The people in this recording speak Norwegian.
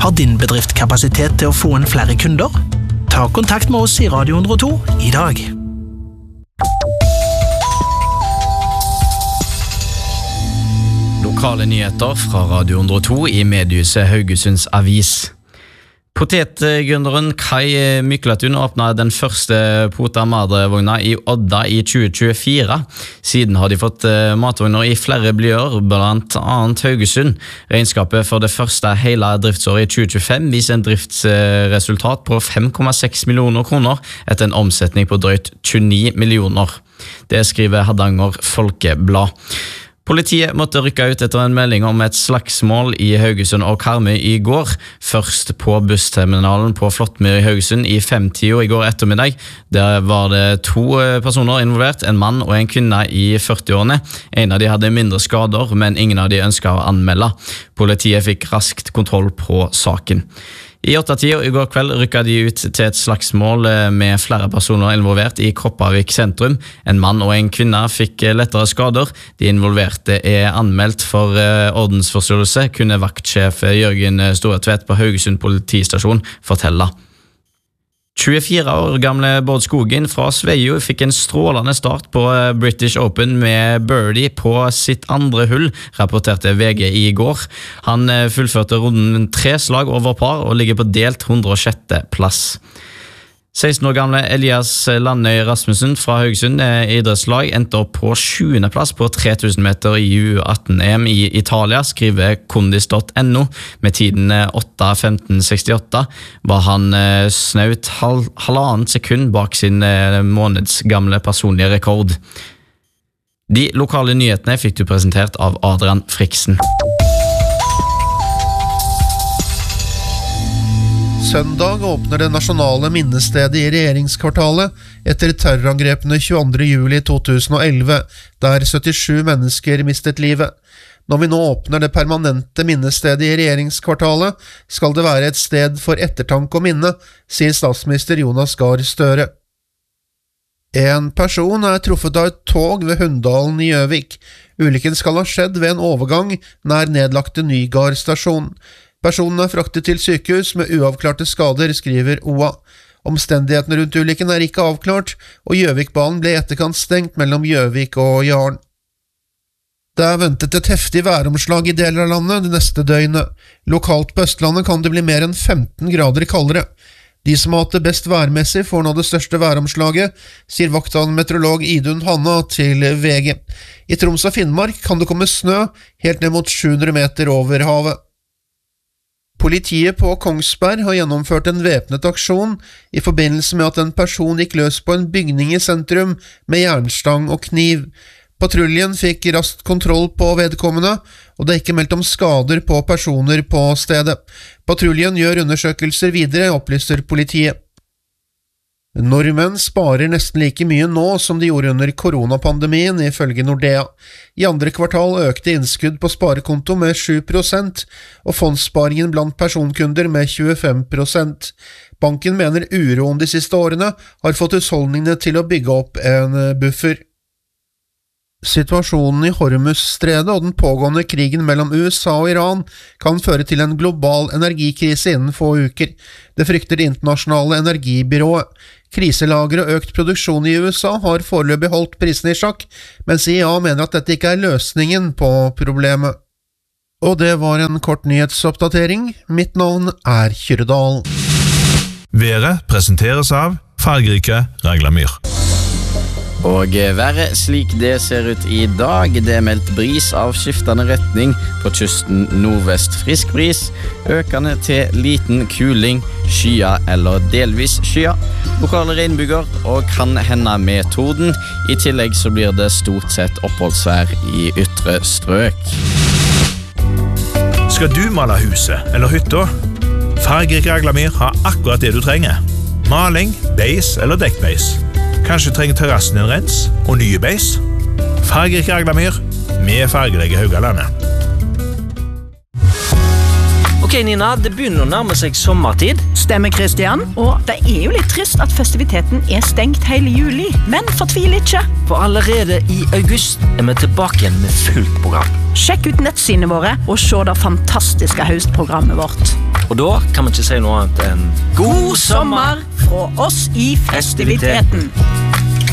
Har din bedrift kapasitet til å få inn flere kunder? Ta kontakt med oss i Radio 102 i dag. Lokale nyheter fra Radio 102 i mediehuset Haugesunds Avis. Potetgründeren Kai Myklatun åpnet den første Pota Madre-vogna i Odda i 2024. Siden har de fått matvogner i flere byer, blant annet Haugesund. Regnskapet for det første hele driftsåret i 2025 viser en driftsresultat på 5,6 millioner kroner etter en omsetning på drøyt 29 millioner. Det skriver Hardanger Folkeblad. Politiet måtte rykke ut etter en melding om et slagsmål i Haugesund og Karmøy i går. Først på bussterminalen på Flåttmyr i Haugesund i 5-tida i går ettermiddag. Der var det 2 personer involvert, en mann og en kvinne i 40-årene. En av de hadde mindre skader, men ingen av de ønsket å anmelde. Politiet fikk raskt kontroll på saken. I 8-tida i går kveld rykket de ut til et slagsmål med flere personer involvert i Kopervik sentrum. En mann og en kvinne fikk lettere skader. De involverte anmeldt for ordensforstyrrelse, kunne vaktsjef Jørgen Storetvedt på Haugesund politistasjon fortelle. 24 år gamle Bård Skogen fra Sveio fikk en strålende start på British Open med birdie på sitt andre hull, rapporterte VG i går. Han fullførte runden 3 slag over par og ligger på delt 106. plass. 16 år gamle Elias Landøy Rasmussen fra Haugesund idrettslag endte opp på 7. plass på 3000 meter i U18-EM i Italia, skriver kondis.no. Med tiden 8:15:68 var han snaut halvannet sekund bak sin månedsgamle personlige rekord. De lokale nyhetene fikk du presentert av Adrian Friksen. Søndag åpner det nasjonale minnestedet i regjeringskvartalet etter terrorangrepene 22. juli 2011, der 77 mennesker mistet livet. Når vi nå åpner det permanente minnestedet i regjeringskvartalet, skal det være et sted for ettertanke og minne, sier statsminister Jonas Gahr Støre. En person truffet av et tog ved Hunndalen i Gjøvik. Ulykken skal ha skjedd ved en overgang nær nedlagte Nygard stasjon. Personen fraktet til sykehus med uavklarte skader, skriver OA. Omstendighetene rundt ulykken ikke avklart, og Gjøvikbanen ble i etterkant stengt mellom Gjøvik og Jaren. Det ventet et heftig væromslag i deler av landet det neste døgnet. Lokalt på Østlandet kan det bli mer enn 15 grader kaldere. De som har hatt det best værmessig får nå det største væromslaget, sier vakthavende meteorolog Idun Hanna til VG. I Troms og Finnmark kan det komme snø helt ned mot 700 meter over havet. Politiet på Kongsberg har gjennomført en væpnet aksjon i forbindelse med at en person gikk løs på en bygning i sentrum med jernstang og kniv. Patruljen fikk raskt kontroll på vedkommende, og det ikke meldt om skader på personer på stedet. Patruljen gjør undersøkelser videre, opplyser politiet. Nordmenn sparer nesten like mye nå som de gjorde under koronapandemien, ifølge Nordea. I andre kvartal økte innskudd på sparekonto med 7%, og fondssparingen blant personkunder med 25%. Banken mener uroen de siste årene har fått husholdningene til å bygge opp en buffer. Situasjonen i Hormuzstredet og den pågående krigen mellom USA og Iran kan føre til en global energikrise innen få uker. Det frykter Det internasjonale energibyrået. Kriselagre og økt produksjon i USA har foreløpig holdt prisene i sjakk, mens IA mener at dette ikke løsningen på problemet. Og det var en kort nyhetsoppdatering. Mitt navn Kyrredal. Været presenteres av fargerike Raglamyr. Og været slik det ser ut i dag, det meldt bris av skiftende retning på kysten nordvest. Frisk bris, økende til liten kuling, skya eller delvis skya. Lokale regnbyger og kan hende med torden. I tillegg så blir det stort sett oppholdsvær i ytre strøk. Skal du male huset eller hytta? Fargerik Raglamyr har akkurat det du trenger. Maling, beis eller dekkbeis. Kanskje trenger terrassen en rens og nye beis? Fargerik Raglamyr med fargerike Haugalandet. Ok Nina, det begynner å nærme seg sommertid. Stemmer Christian, og det jo litt trist at festiviteten stengt hele juli. Men fortvil ikke. For allerede i august vi tilbake igjen med fullt program. Sjekk ut nettsidene våre og se det fantastiske høstprogrammet vårt. Og da kan man ikke si noe annet enn God sommer fra oss i festiviteten.